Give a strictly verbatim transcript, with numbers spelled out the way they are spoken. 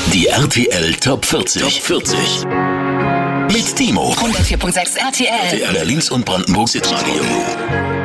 Die R T L Top vierzig. Top vierzig. Mit Timo. hundertvier Komma sechs R T L. Der Berlins und Brandenburgs Hitradio.